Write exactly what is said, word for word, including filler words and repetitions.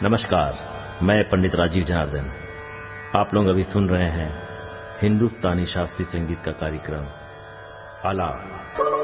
नमस्कार, मैं पंडित राजीव जनार्दन। आप लोग अभी सुन रहे हैं हिंदुस्तानी शास्त्रीय संगीत का कार्यक्रम आलाप।